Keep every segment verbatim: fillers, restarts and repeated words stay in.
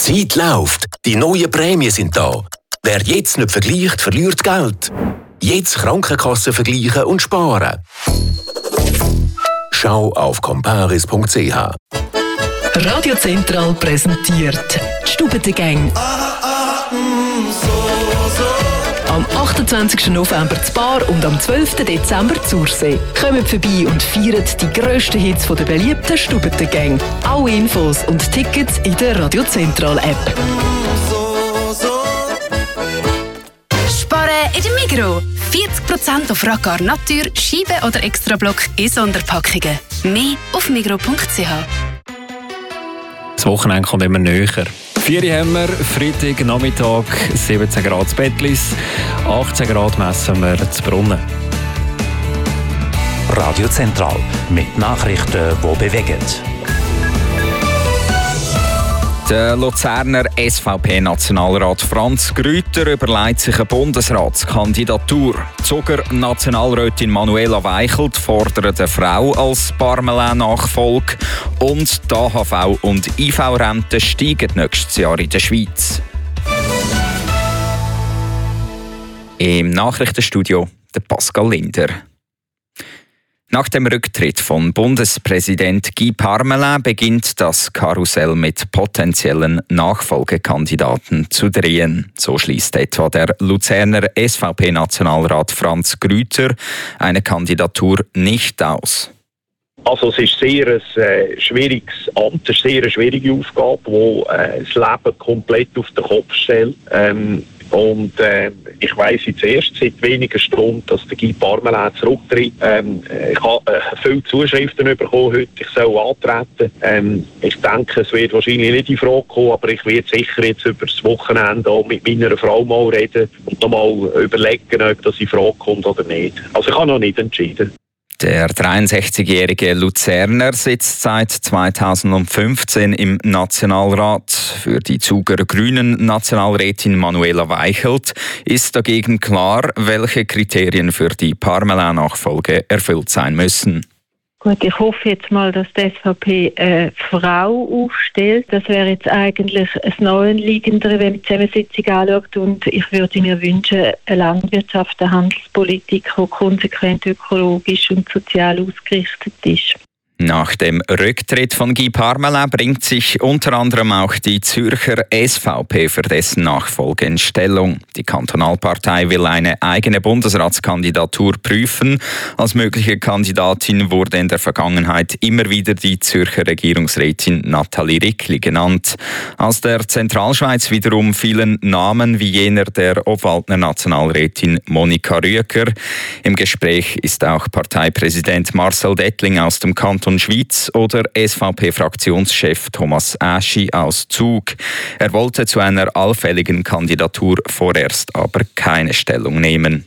Die Zeit läuft, die neuen Prämien sind da. Wer jetzt nicht vergleicht, verliert Geld. Jetzt Krankenkassen vergleichen und sparen. Schau auf comparis punkt c h. Radio Zentral präsentiert die Stubbentengang. Am achtundzwanzigsten November zu Bar und am zwölften Dezember zu Ursee. Kommt vorbei und feiert die grössten Hits von der beliebten Stubbentengang. Alle Infos und Tickets in der Radio Zentral App. Sparen in der Migros. vierzig Prozent auf Racar Natur, Scheibe oder Extrablock in Sonderpackungen. Mehr auf migros punkt c h. Das Wochenende kommt immer näher. vier Uhr haben wir, Freitag Nachmittag, siebzehn Grad zu Bettlis, achtzehn Grad messen wir zu Brunnen. Radio Zentral mit Nachrichten, die bewegen. Der Luzerner S V P-Nationalrat Franz Grüter überlegt sich eine Bundesratskandidatur. Die Zucker-Nationalrätin Manuela Weichelt fordert eine Frau als Parmelin-Nachfolge und die A H V- und I V-Rente steigen nächstes Jahr in der Schweiz. Im Nachrichtenstudio der Pascal Linder. Nach dem Rücktritt von Bundespräsident Guy Parmelin beginnt das Karussell mit potenziellen Nachfolgekandidaten zu drehen. So schließt etwa der Luzerner S V P-Nationalrat Franz Grüter eine Kandidatur nicht aus. Also es ist sehr ein äh, schwieriges Amt, eine sehr schwierige Aufgabe, die äh, das Leben komplett auf den Kopf stellt. Ähm, Und äh, ich weiss jetzt erst seit wenigen Stunden, dass der Guy Parmelin zurücktritt. Ähm, ich habe äh, viele Zuschriften bekommen heute, ich soll antreten. Ähm, ich denke, es wird wahrscheinlich nicht in Frage kommen, aber ich werde sicher jetzt über das Wochenende auch mit meiner Frau mal reden und noch mal überlegen, ob das in Frage kommt oder nicht. Also ich habe noch nicht entschieden. Der dreiundsechzigjährige Luzerner sitzt seit zweitausendfünfzehn im Nationalrat. Für die Zuger Grünen Nationalrätin Manuela Weichelt ist dagegen klar, welche Kriterien für die Parmelin-Nachfolge erfüllt sein müssen. Gut, ich hoffe jetzt mal, dass die S V P eine Frau aufstellt. Das wäre jetzt eigentlich ein Neuanliegendere, wenn man die Zusammensetzung anschaut. Und ich würde mir wünschen, eine Landwirtschaft, eine Handelspolitik, die konsequent ökologisch und sozial ausgerichtet ist. Nach dem Rücktritt von Guy Parmelin bringt sich unter anderem auch die Zürcher S V P für dessen Nachfolge in Stellung. Die Kantonalpartei will eine eigene Bundesratskandidatur prüfen. Als mögliche Kandidatin wurde in der Vergangenheit immer wieder die Zürcher Regierungsrätin Nathalie Rickli genannt. Aus der Zentralschweiz wiederum fielen Namen wie jener der Obwaldner Nationalrätin Monika Rüeger. Im Gespräch ist auch Parteipräsident Marcel Dettling aus dem Kanton Schweiz oder S V P-Fraktionschef Thomas Aschi aus Zug. Er wollte zu einer allfälligen Kandidatur vorerst aber keine Stellung nehmen.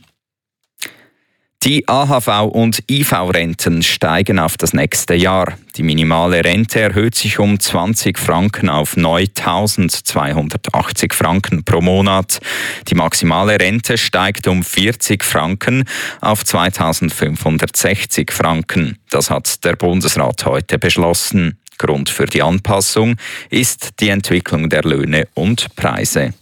Die A H V- und I V-Renten steigen auf das nächste Jahr. Die minimale Rente erhöht sich um zwanzig Franken auf neuntausendzweihundertachtzig Franken pro Monat. Die maximale Rente steigt um vierzig Franken auf zweitausendfünfhundertsechzig Franken. Das hat der Bundesrat heute beschlossen. Grund für die Anpassung ist die Entwicklung der Löhne und Preise.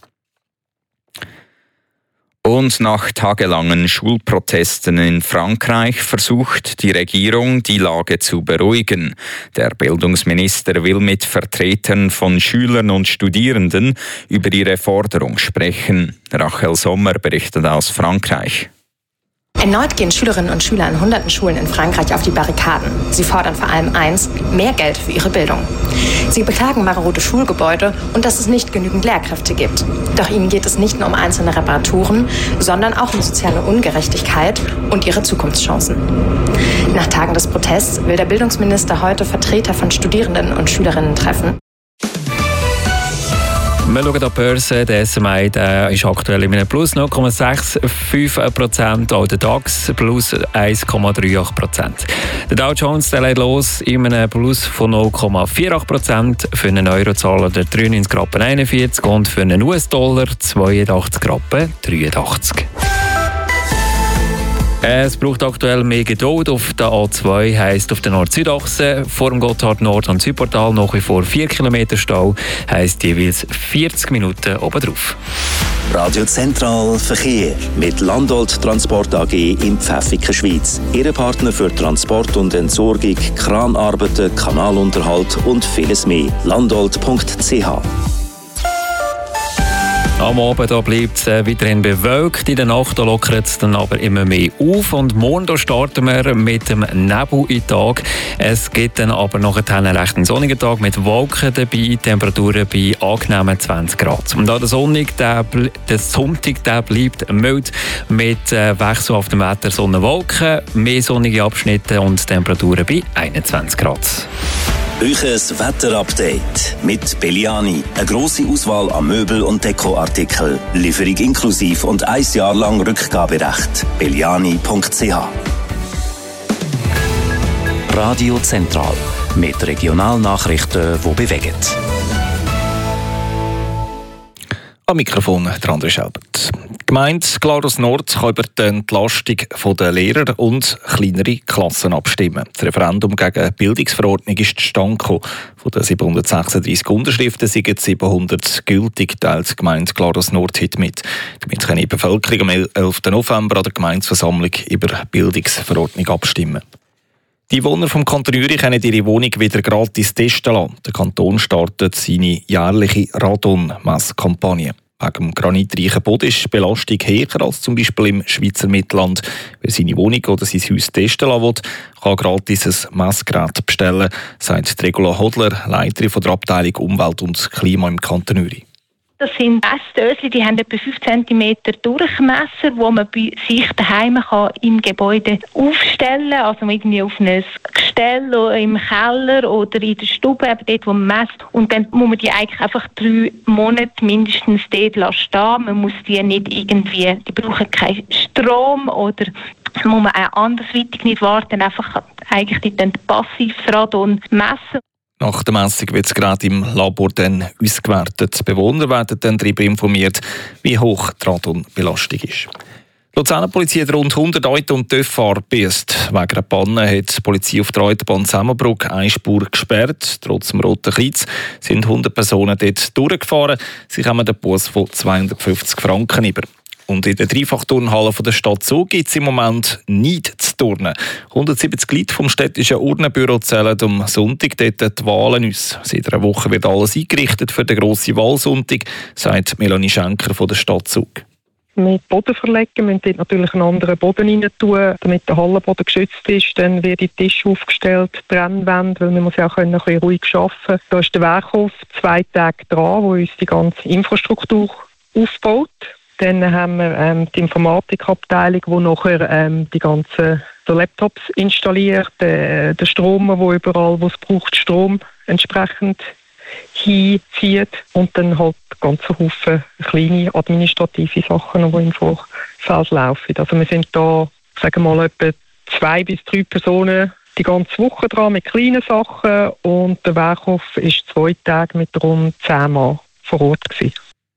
Und nach tagelangen Schulprotesten in Frankreich versucht die Regierung, die Lage zu beruhigen. Der Bildungsminister will mit Vertretern von Schülern und Studierenden über ihre Forderung sprechen. Rachel Sommer berichtet aus Frankreich. Erneut gehen Schülerinnen und Schüler an hunderten Schulen in Frankreich auf die Barrikaden. Sie fordern vor allem eins: mehr Geld für ihre Bildung. Sie beklagen marode Schulgebäude und dass es nicht genügend Lehrkräfte gibt. Doch ihnen geht es nicht nur um einzelne Reparaturen, sondern auch um soziale Ungerechtigkeit und ihre Zukunftschancen. Nach Tagen des Protests will der Bildungsminister heute Vertreter von Studierenden und Schülerinnen treffen. Wir schauen auf die Börse. Der S M I der ist aktuell in einem Plus null Komma fünfundsechzig Prozent, auch der DAX plus eins Komma achtunddreißig Prozent. Der Dow Jones der lädt los in einem Plus von null Komma achtundvierzig Prozent. Für einen Euro zahlen der dreiundneunzig Rappen einundvierzig und für einen U S-Dollar zweiundachtzig Rappen dreiundachtzig. Es braucht aktuell mehr Geduld. Auf der A zwei heisst auf der Nord-Süd-Achse vor dem Gotthard-Nord- und Südportal nach wie vor vier Kilometer Stau, heisst jeweils vierzig Minuten obendrauf. Radio Zentral Verkehr mit Landolt Transport A G in Pfäffiken, Schweiz. Ihre Partner für Transport und Entsorgung, Kranarbeiten, Kanalunterhalt und vieles mehr. landolt punkt c h. Am Abend da bleibt es äh, weiterhin bewölkt, in der Nacht lockert es dann aber immer mehr auf und morgen da starten wir mit dem Nebel in den Tag. Es gibt dann aber nachher einen recht sonnigen Tag mit Wolken dabei, Temperaturen bei angenehmen zwanzig Grad. Und da der Sonntag, der, der Sonntag der bleibt mild mit äh, Wechsel auf dem Wetter Sonne-Wolken, mehr sonnige Abschnitte und Temperaturen bei einundzwanzig Grad. Euches Wetterupdate mit Belliani. Eine grosse Auswahl an Möbel- und Dekoartikeln. Lieferung inklusiv und ein Jahr lang Rückgaberecht. belliani punkt c h. Radio Zentral mit Regionalnachrichten, die bewegen. Am Mikrofon der André Schelbert. Die Gemeinde Glarus Nord kann über die Entlastung der Lehrer und kleinere Klassen abstimmen. Das Referendum gegen die Bildungsverordnung ist zustande gekommen. Von den siebenhundertsechsunddreissig Unterschriften sind siebenhundert gültig, teilt die Gemeinde Glarus Nord heute mit. Damit kann die Bevölkerung am elften November an der Gemeindeversammlung über die Bildungsverordnung abstimmen. Die Bewohner vom Kanton Uri können ihre Wohnung wieder gratis testen lassen. Der Kanton startet seine jährliche Radon-Messkampagne. Wegen dem granitreichen Boden ist die Belastung höher als zum Beispiel im Schweizer Mittelland. Wer seine Wohnung oder sein Haus testen lassen will, kann gratis ein Messgerät bestellen, sagt Regula Hodler, Leiterin der Abteilung Umwelt und Klima im Kanton Uri. Das sind Messdöschen, die haben etwa fünf Zentimeter Durchmesser, wo man bei sich daheim kann im Gebäude aufstellen kann. Also irgendwie auf einem Gestell oder im Keller oder in der Stube, eben dort, wo man messt. Und dann muss man die eigentlich einfach drei Monate mindestens dort stehen. Man muss die nicht irgendwie, die brauchen keinen Strom oder muss man auch andersweitig nicht warten, einfach eigentlich dann passiv Radon messen. Nach der Messung wird das Gerät im Labor dann ausgewertet. Die Bewohner werden dann darüber informiert, wie hoch die Radonbelastung ist. Die Luzerner Polizei hat rund hundert Auto- und TÜV-Fahrer gebüßt. Wegen einer Panne hat die Polizei auf der Autobahn Semmelbrück eine Spur gesperrt. Trotz dem roten Kreuz sind hundert Personen dort durchgefahren. Sie kommen den Bus von zweihundertfünfzig Franken über. Und in der Dreifachturnhalle der Stadt Zug gibt es im Moment nichts zu turnen. hundertsiebzig Leute vom städtischen Urnenbüro zählen am Sonntag dort die Wahlen aus. Seit einer Woche wird alles eingerichtet für den grossen Wahlsonntag, sagt Melanie Schenker von der Stadt Zug. Mit Boden verlegen, wir müssen dort natürlich einen anderen Boden rein tun, damit der Hallenboden geschützt ist. Dann wird die Tisch aufgestellt, Trennwände, weil man muss ja auch ein bisschen ruhig arbeiten können. Da ist der Werkhof zwei Tage dran, wo uns die ganze Infrastruktur aufbaut. Dann haben wir ähm, die Informatikabteilung, die nachher ähm, die ganzen die Laptops installiert, äh, den Strom, wo überall, wo es braucht, Strom entsprechend hinzieht und dann halt ganze Haufen kleine administrative Sachen, die im Vorfeld laufen. Also wir sind da, sagen wir mal, etwa zwei bis drei Personen die ganze Woche dran mit kleinen Sachen und der Werkhof ist zwei Tage mit rund zehn Mann vor Ort gewesen.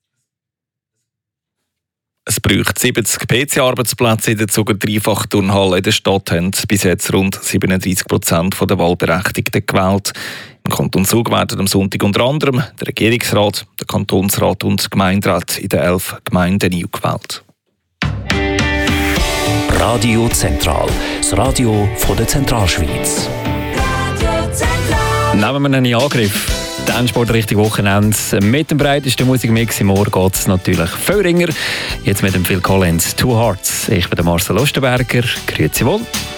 Es braucht siebzig P C-Arbeitsplätze in der Zuger Dreifachturnhalle in der Stadt, haben bis jetzt rund siebenunddreissig Prozent der Wahlberechtigten gewählt. Im Kanton Zug werden am Sonntag unter anderem der Regierungsrat, der Kantonsrat und der Gemeinderat in den elf Gemeinden eingewählt. Radio Zentral, das Radio von der Zentralschweiz. Nehmen wir einen Angriff. Der Endsport Richtung Wochenende. Mit dem breitesten Musikmix im Ohr geht es natürlich viel ringer. Jetzt mit dem Phil Collins, Two Hearts. Ich bin der Marcel Osterberger. Grüezi wohl.